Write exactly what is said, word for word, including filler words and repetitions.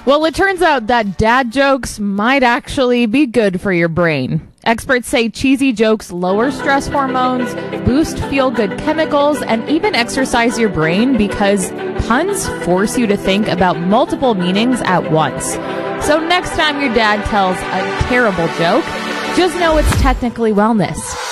Well, it turns out that dad jokes might actually be good for your brain. Experts say cheesy jokes lower stress hormones, boost feel-good chemicals, and even exercise your brain because puns force you to think about multiple meanings at once. So next time your dad tells a terrible joke, just know it's technically wellness.